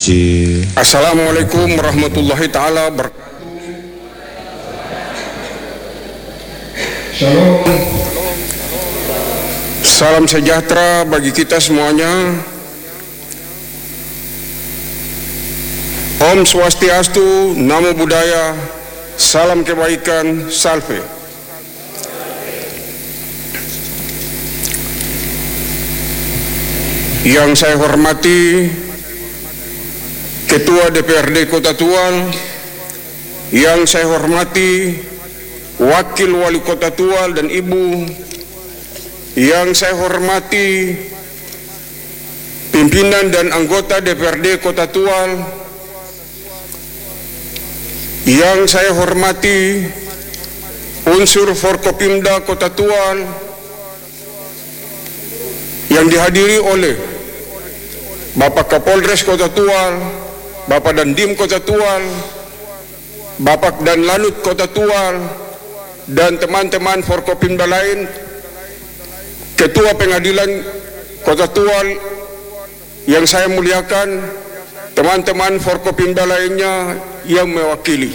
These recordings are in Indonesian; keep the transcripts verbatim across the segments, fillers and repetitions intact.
Puji. Assalamualaikum warahmatullahi ta'ala wabarakatuh. Shalom. Salam sejahtera bagi kita semuanya. Om Swastiastu, Namo Buddhaya, salam kebaikan, salve. Yang saya hormati Ketua D P R D Kota Tual, yang saya hormati Wakil Wali Kota Tual dan Ibu, yang saya hormati pimpinan dan anggota D P R D Kota Tual, yang saya hormati unsur Forkopimda Kota Tual, yang dihadiri oleh Bapak Kapolres Kota Tual, Bapak Dandim Kota Tual, Bapak dan Lanut Kota Tual, dan teman-teman Forkopimda lain, Ketua Pengadilan Kota Tual yang saya muliakan, teman-teman Forkopimda lainnya yang mewakili.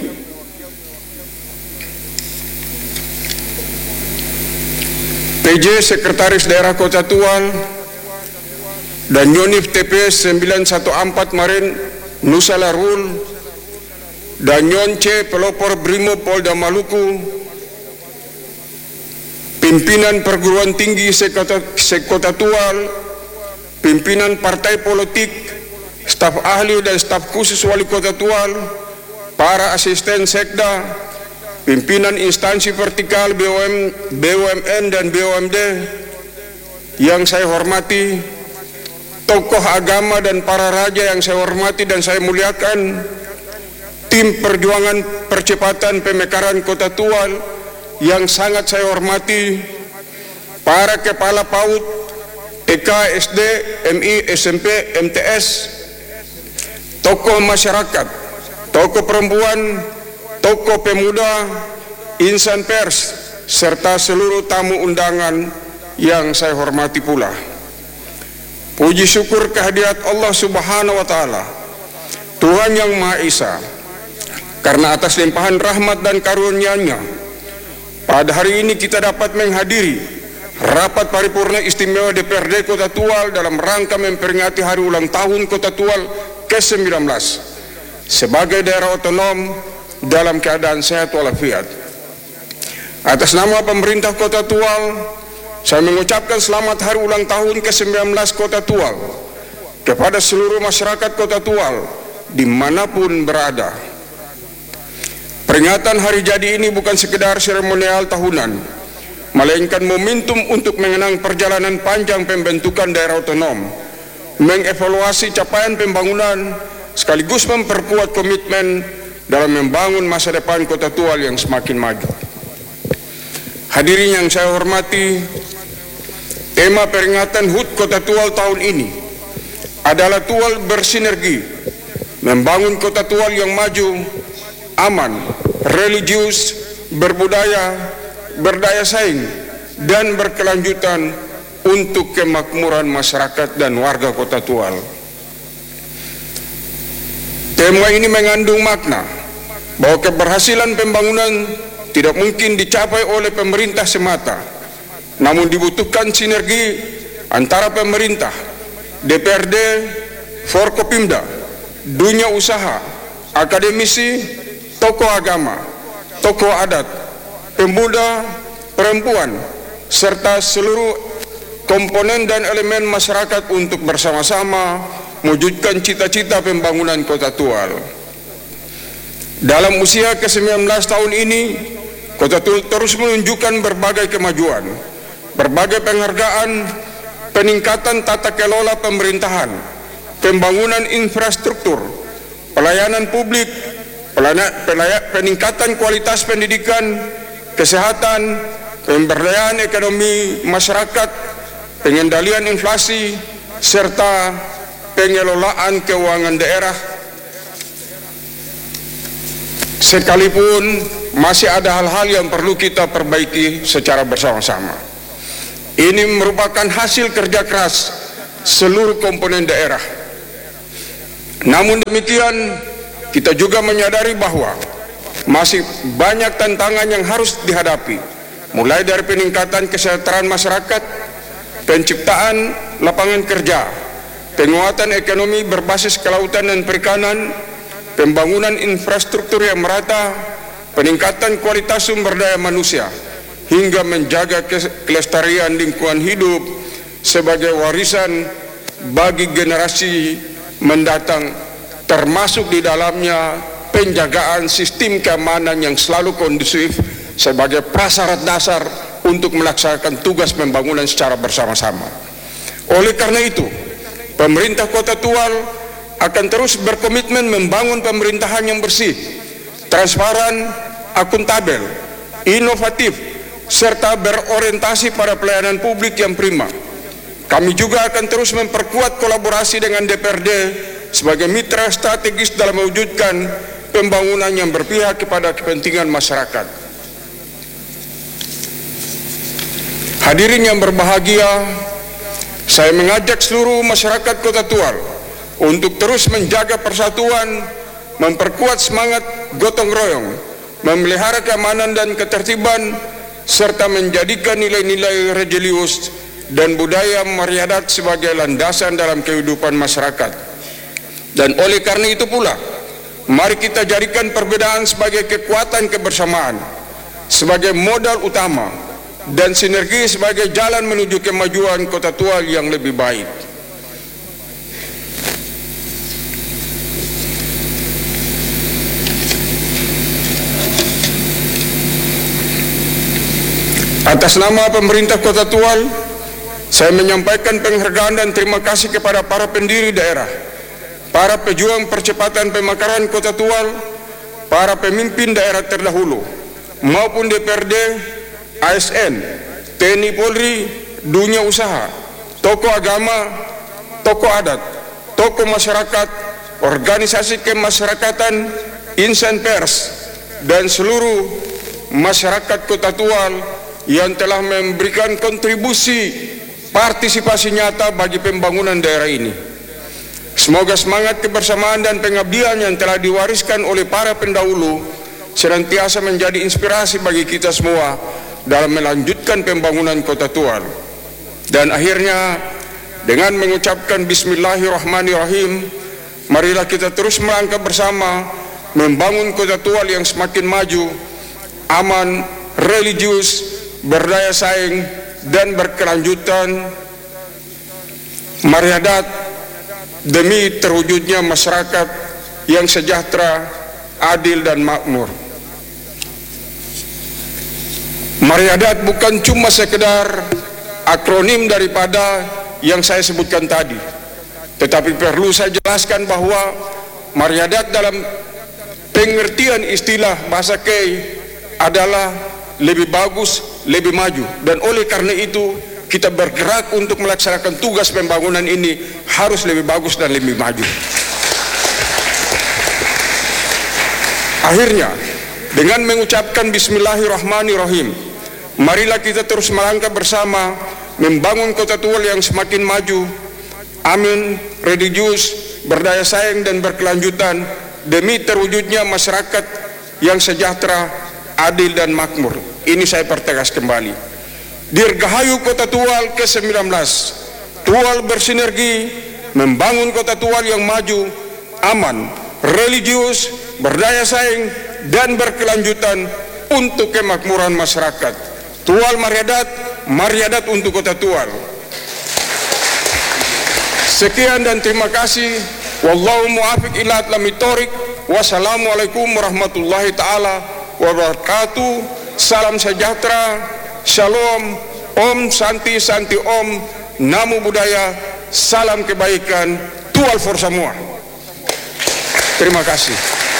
P J Sekretaris Daerah Kota Tual dan Yonif T P S sembilan satu empat Marin Nusa Larul dan Nyonce pelopor Brimob Polda Maluku, pimpinan perguruan tinggi Sekota, Sekota Tual, pimpinan partai politik, staf ahli dan staf khusus Wali Kota Tual, para asisten sekda, pimpinan instansi vertikal B U M, B U M N dan B U M D yang saya hormati, tokoh agama dan para raja yang saya hormati dan saya muliakan, tim perjuangan percepatan pemekaran Kota Tual yang sangat saya hormati, para kepala PAUD, T K, S D, M I, S M P, M T S, tokoh masyarakat, tokoh perempuan, tokoh pemuda, insan pers, serta seluruh tamu undangan yang saya hormati pula. Puji syukur kehadirat Allah Subhanahu wa Ta'ala, Tuhan yang Maha Esa, karena atas limpahan rahmat dan karunia-Nya pada hari ini kita dapat menghadiri rapat paripurna istimewa D P R D Kota Tual dalam rangka memperingati hari ulang tahun Kota Tual ke sembilan belas sebagai daerah otonom dalam keadaan sehat walafiat. Atas nama pemerintah Kota Tual, saya mengucapkan selamat hari ulang tahun ke sembilan belas Kota Tual kepada seluruh masyarakat Kota Tual dimanapun berada. Peringatan hari jadi ini bukan sekedar seremonial tahunan, melainkan momentum untuk mengenang perjalanan panjang pembentukan daerah otonom, mengevaluasi capaian pembangunan, sekaligus memperkuat komitmen dalam membangun masa depan Kota Tual yang semakin maju. Hadirin yang saya hormati, tema peringatan H U T Kota Tual tahun ini adalah Tual bersinergi, membangun Kota Tual yang maju, aman, religius, berbudaya, berdaya saing, dan berkelanjutan untuk kemakmuran masyarakat dan warga Kota Tual. Tema ini mengandung makna bahwa keberhasilan pembangunan tidak mungkin dicapai oleh pemerintah semata, namun dibutuhkan sinergi antara pemerintah, D P R D, Forkopimda, dunia usaha, akademisi, tokoh agama, tokoh adat, pemuda, perempuan, serta seluruh komponen dan elemen masyarakat untuk bersama-sama mewujudkan cita-cita pembangunan Kota Tual. Dalam usia ke sembilan belas tahun ini, Kota Tual terus menunjukkan berbagai kemajuan, berbagai penghargaan, peningkatan tata kelola pemerintahan, pembangunan infrastruktur, pelayanan publik, peningkatan kualitas pendidikan, kesehatan, pemberdayaan ekonomi masyarakat, pengendalian inflasi, serta pengelolaan keuangan daerah. Sekalipun masih ada hal-hal yang perlu kita perbaiki secara bersama-sama. Ini merupakan hasil kerja keras seluruh komponen daerah. Namun demikian, kita juga menyadari bahwa masih banyak tantangan yang harus dihadapi, mulai dari peningkatan kesejahteraan masyarakat, penciptaan lapangan kerja, penguatan ekonomi berbasis kelautan dan perikanan, pembangunan infrastruktur yang merata, peningkatan kualitas sumber daya manusia, hingga menjaga kelestarian lingkungan hidup sebagai warisan bagi generasi mendatang, termasuk di dalamnya penjagaan sistem keamanan yang selalu kondusif sebagai prasyarat dasar untuk melaksanakan tugas pembangunan secara bersama-sama. Oleh karena itu, pemerintah Kota Tual akan terus berkomitmen membangun pemerintahan yang bersih, transparan, akuntabel, inovatif, serta berorientasi pada pelayanan publik yang prima. Kami juga akan terus memperkuat kolaborasi dengan D P R D sebagai mitra strategis dalam mewujudkan pembangunan yang berpihak kepada kepentingan masyarakat. Hadirin yang berbahagia, saya mengajak seluruh masyarakat Kota Tual untuk terus menjaga persatuan, memperkuat semangat gotong royong, memelihara keamanan dan ketertiban, serta menjadikan nilai-nilai religius dan budaya maryadat sebagai landasan dalam kehidupan masyarakat. Dan oleh karena itu pula, mari kita jadikan perbedaan sebagai kekuatan kebersamaan, sebagai modal utama, dan sinergi sebagai jalan menuju kemajuan Kota Tual yang lebih baik. Atas nama pemerintah Kota Tual, saya menyampaikan penghargaan dan terima kasih kepada para pendiri daerah, para pejuang percepatan pemekaran Kota Tual, para pemimpin daerah terdahulu, maupun D P R D, A S N, T N I Polri, dunia usaha, tokoh agama, tokoh adat, tokoh masyarakat, organisasi kemasyarakatan, insan pers, dan seluruh masyarakat Kota Tual yang telah memberikan kontribusi partisipasi nyata bagi pembangunan daerah ini. Semoga semangat kebersamaan dan pengabdian yang telah diwariskan oleh para pendahulu senantiasa menjadi inspirasi bagi kita semua dalam melanjutkan pembangunan Kota Tual. Dan akhirnya, dengan mengucapkan Bismillahirrahmanirrahim, marilah kita terus melangkah bersama membangun Kota Tual yang semakin maju, aman, religius, berdaya saing, dan berkelanjutan, maryadat, demi terwujudnya masyarakat yang sejahtera, adil, dan makmur. Maryadat bukan cuma sekedar akronim daripada yang saya sebutkan tadi, tetapi perlu saya jelaskan bahwa maryadat dalam pengertian istilah bahasa Kei adalah lebih bagus, lebih maju. Dan oleh karena itu, kita bergerak untuk melaksanakan tugas pembangunan ini harus lebih bagus dan lebih maju. Akhirnya, dengan mengucapkan Bismillahirrahmanirrahim, marilah kita terus melangkah bersama membangun Kota Tual yang semakin maju, amin, religius, berdaya saing, dan berkelanjutan demi terwujudnya masyarakat yang sejahtera, adil, dan makmur. Ini saya pertegas kembali. Dirgahayu Kota Tual ke sembilan belas. Tual bersinergi membangun Kota Tual yang maju, aman, religius, berdaya saing, dan berkelanjutan untuk kemakmuran masyarakat. Tual maryadat, maryadat untuk Kota Tual. Sekian dan terima kasih. Wallahu muwaffiq ila aqwamit thoriq. Wassalamualaikum warahmatullahi taala wabarakatuh. Salam sejahtera, shalom, om santi santi om, namo buddhaya, salam kebaikan, Tual for semua. Terima kasih.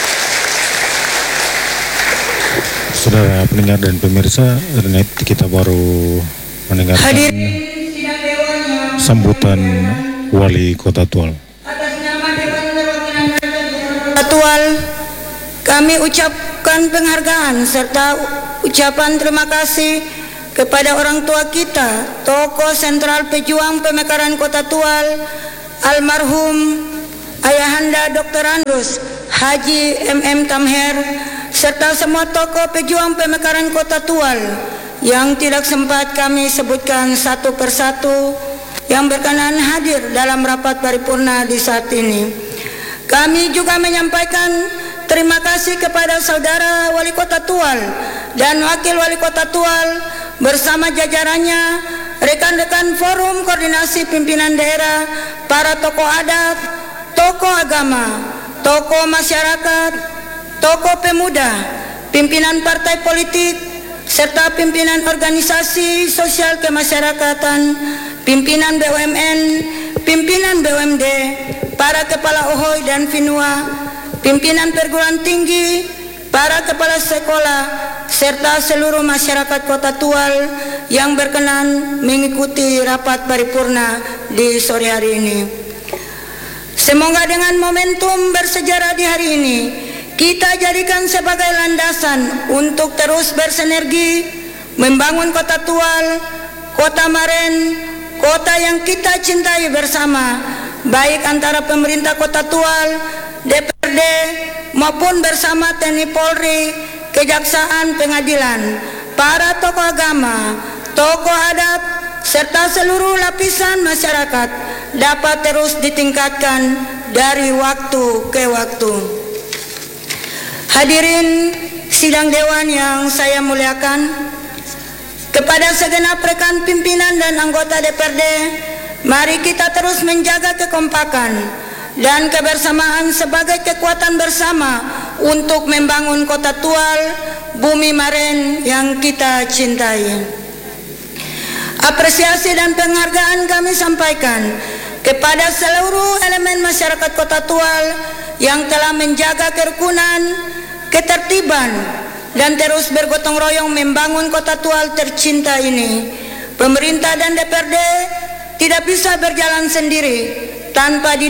Saudara pendengar dan pemirsa, kita baru mendengarkan Hadir. sambutan Wali Kota Tual. Atas nama Dewan Perwakilan Kota Tual, kami ucapkan penghargaan serta ucapan terima kasih kepada orang tua kita, tokoh sentral pejuang pemekaran Kota Tual, almarhum Ayahanda doktor Andrus Haji M M Tamher, serta semua tokoh pejuang pemekaran Kota Tual yang tidak sempat kami sebutkan satu persatu yang berkenan hadir dalam rapat paripurna di saat ini. Kami juga menyampaikan terima kasih kepada saudara Wali Kota Tual dan Wakil Wali Kota Tual bersama jajarannya, rekan-rekan Forum Koordinasi Pimpinan Daerah, para tokoh adat, tokoh agama, tokoh masyarakat, tokoh pemuda, pimpinan partai politik, serta pimpinan organisasi sosial kemasyarakatan, pimpinan B U M N, pimpinan B U M D, para kepala O H O I dan Finua, pimpinan perguruan tinggi, para kepala sekolah, serta seluruh masyarakat Kota Tual yang berkenan mengikuti rapat paripurna di sore hari ini. Semoga dengan momentum bersejarah di hari ini, kita jadikan sebagai landasan untuk terus bersinergi membangun Kota Tual, Kota Maren, kota yang kita cintai bersama, baik antara pemerintah Kota Tual, D P R D, maupun bersama T N I Polri, Kejaksaan, Pengadilan, para tokoh agama, tokoh adat, serta seluruh lapisan masyarakat dapat terus ditingkatkan dari waktu ke waktu. Hadirin sidang dewan yang saya muliakan, kepada segenap rekan pimpinan dan anggota D P R D, mari kita terus menjaga kekompakan dan kebersamaan sebagai kekuatan bersama untuk membangun Kota Tual, bumi Maren yang kita cintai. Apresiasi dan penghargaan kami sampaikan kepada seluruh elemen masyarakat Kota Tual yang telah menjaga kerukunan, ketertiban, dan terus bergotong royong membangun Kota Tual tercinta ini. Pemerintah dan D P R D tidak bisa berjalan sendiri tanpa di